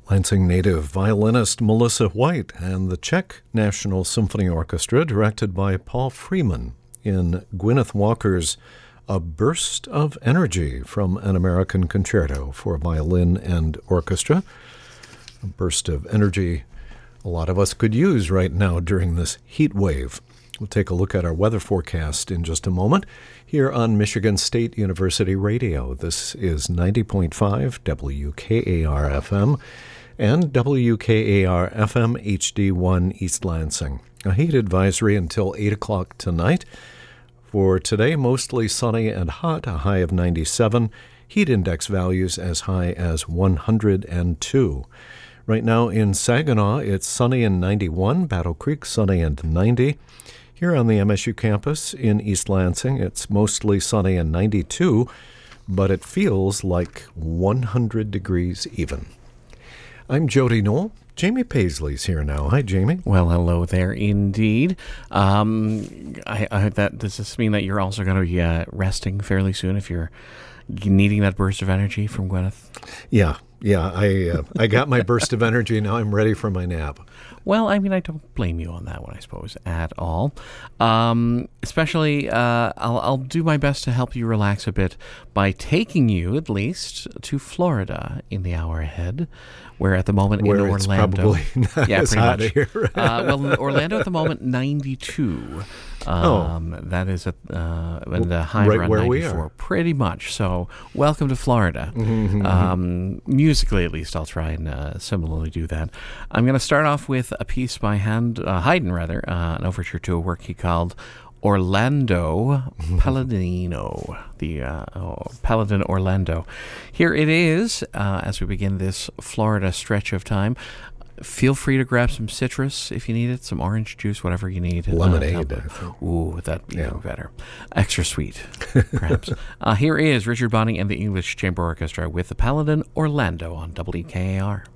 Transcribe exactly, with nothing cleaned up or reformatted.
Lansing native violinist Melissa White and the Czech National Symphony Orchestra, directed by Paul Freeman, in Gwyneth Walker's A Burst of Energy from an American Concerto for Violin and Orchestra. A burst of energy a lot of us could use right now during this heat wave. We'll take a look at our weather forecast in just a moment here on Michigan State University Radio. This is ninety point five W K A R F M and W K A R F M H D one East Lansing. A heat advisory until eight o'clock tonight. For today, mostly sunny and hot, a high of ninety-seven. Heat index values as high as one hundred two. Right now in Saginaw, it's sunny and ninety-one. Battle Creek, sunny and ninety. Here on the M S U campus in East Lansing, it's mostly sunny and ninety-two, but it feels like one hundred degrees even. I'm Jody Knoll. Jamie Paisley's here now. Hi, Jamie. Well, hello there, indeed. Um, I, I that does this mean that you're also going to be uh, resting fairly soon if you're needing that burst of energy from Gwyneth? Yeah, yeah. I uh, I got my burst of energy. Now I'm ready for my nap. Well, I mean, I don't blame you on that one, I suppose, at all. Um, especially, uh, I'll, I'll do my best to help you relax a bit by taking you, at least, to Florida in the hour ahead, where at the moment where in it's Orlando... probably not yeah, as pretty hot much. here. uh, well, Orlando at the moment, ninety-two. Um, oh. That is at uh, and the high right around where ninety-four, we are. Pretty much. So, welcome to Florida. Mm-hmm. Um, musically, at least, I'll try and uh, similarly do that. I'm going to start off with a piece by hand, uh, Haydn, rather, uh, an overture to a work he called Orlando Palladino, the uh, oh, Paladin Orlando. Here it is, uh, as we begin this Florida stretch of time. Feel free to grab some citrus if you need it, some orange juice, whatever you need. Lemonade. Uh, Ooh, that'd be yeah. even better. Extra sweet, perhaps. uh, here is Richard Bonning and the English Chamber Orchestra with the Paladin Orlando on W K A R.